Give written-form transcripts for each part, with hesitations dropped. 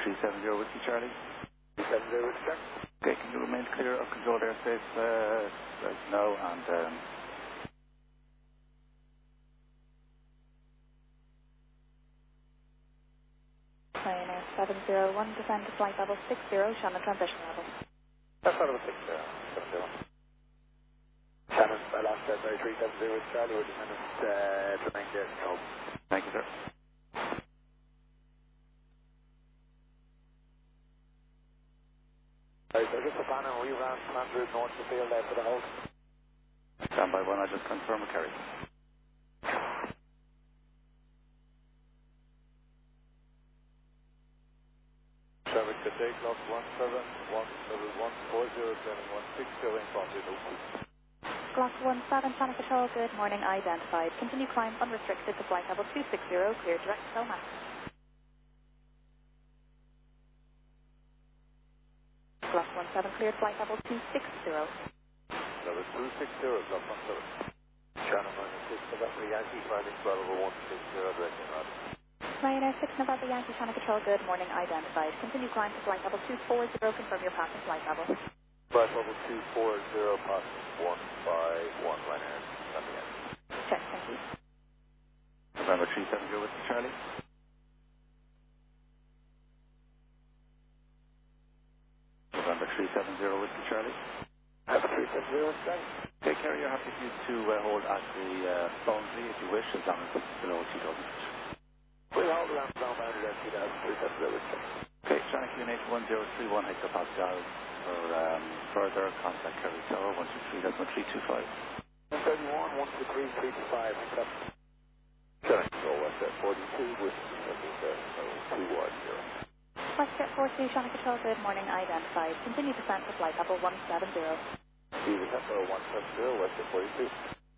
370 Whiskey Charlie. 370 Whiskey Charlie. Okay, can you remain clear of controlled airspace right now and Ryanair 701, descend to flight level 60, Shannon transition level. That's level 60, 701. Shannon, last February 370 Whiskey Charlie, we're descending to remain clear control. thank you, sir. Right, so just a plan and we ran plan route north of the field there for the hold. Stand by one, I just confirm a carry. Traffic today, class 17, 171, 160, in front of you. Glock 17, Channel Patrol, good morning, identified. Continue climb unrestricted to flight level 260, clear direct to Telmax. Glock 17, cleared flight level 260. Level 260, Glock 17. Channel 96, November Yankee, climbing flight level 160, direct to Telmax. Ryanair 6 November Yankee, Channel Patrol, good morning, identified. Continue climb to flight level 240, confirm your passing flight level. Flight level 240, passing 151, Ryanair, November Yankee. Check, thank you. November 370 Whiskey Charlie. November 370 Whiskey Charlie. November 370, Whiskey Charlie. Okay, carrier, happy for you to hold at the boundary if you wish, as long as it's below 2,000 feet. We'll hold around the down boundary there, 370, Whiskey Charlie. Okay, Sonic Unit 1031 hectopascal for further contact carry tower 123, that's 1325. 131, 123, 325, thanks up. Sonic Control, West at 42, Whiskey, so 210. Westjet 42, Shannon Patrol, good morning, identified. Continue descent to flight level 170. Steve, Tempo 170, Westjet 42.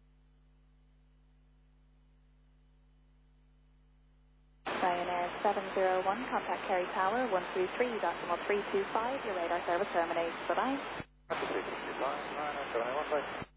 Ryanair 701, contact Kerry Tower 123, decimal 325, your radar service terminates. Bye-bye. That's a 365, 9, 9, 1,